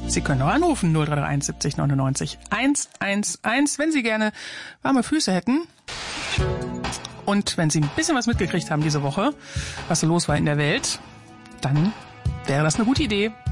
Sie können auch anrufen, 0331 70 99 111, wenn Sie gerne warme Füße hätten. Und wenn Sie ein bisschen was mitgekriegt haben diese Woche, was so los war in der Welt, dann wäre das eine gute Idee.